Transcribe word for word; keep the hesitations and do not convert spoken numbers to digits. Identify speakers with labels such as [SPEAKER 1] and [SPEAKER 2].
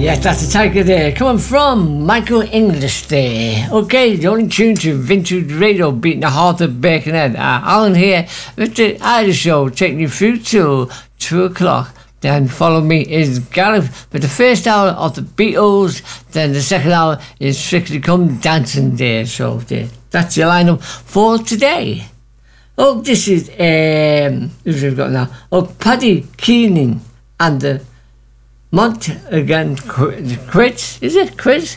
[SPEAKER 1] Yes, that's the tiger there. Coming from Michael English there. Okay, the only tune to Vintage Radio beating the heart of Birkenhead. Uh, Alan here with the Irish Show, taking you through till two o'clock. Then follow me is Gareth with the first hour of the Beatles. Then the second hour is Strictly Come Dancing there. So there, that's your lineup for today. Oh, this is, um, who's we've got now? Oh, Paddy Keenan and the Mont again, Quits, is it? Quits?